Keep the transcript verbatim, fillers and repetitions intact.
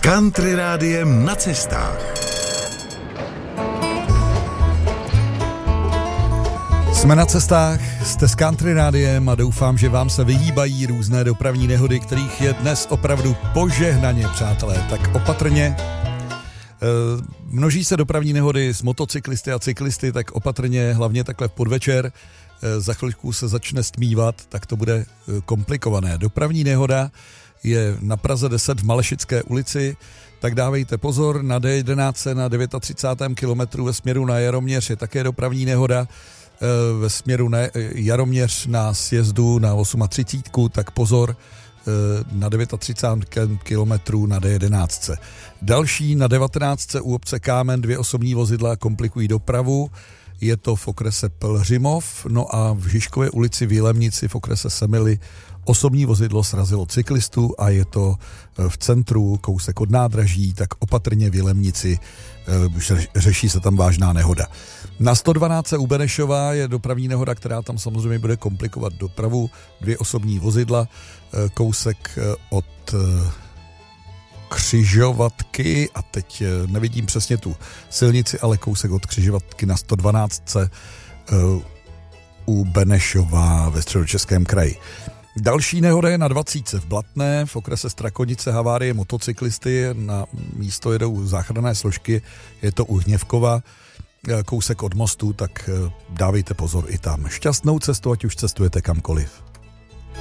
Country rádiem na cestách. Jsme na cestách, jste s Country rádiem a doufám, že vám se vyhýbají různé dopravní nehody, kterých je dnes opravdu požehnaně, přátelé. Tak opatrně. Množí se dopravní nehody s motocyklisty a cyklisty, tak opatrně, hlavně takhle v podvečer. Za chvilku se začne stmívat, tak to bude komplikované. Dopravní nehoda je na Praze deset v Malešické ulici, tak dávejte pozor, na D jedenáct na třicátém devátém kilometru ve směru na Jaroměř je také dopravní nehoda, ve směru na Jaroměř na sjezdu na třicet osm, tak pozor, na třicátém devátém kilometru na D jedenáct. Další na devatenáct u obce Kámen dvě osobní vozidla komplikují dopravu, je to v okrese Pelhřimov, no a v Žižkově ulici v Jilemnici v okrese Semily osobní vozidlo srazilo cyklistu a je to v centru, kousek od nádraží, tak opatrně v Jilemnici, řeší se tam vážná nehoda. Na sto dvanáct u Benešova je dopravní nehoda, která tam samozřejmě bude komplikovat dopravu, dvě osobní vozidla, kousek od křižovatky a teď nevidím přesně tu silnici, ale kousek od křižovatky na sto dvanáct u Benešova ve Středočeském kraji. Další nehoda je na dvacítce v Blatné, v okrese Strakonice, havárie motocyklisty, na místo jedou záchranné složky, je to u Hněvkova, kousek od mostu, tak dávejte pozor i tam. Šťastnou cestu, ať už cestujete kamkoliv.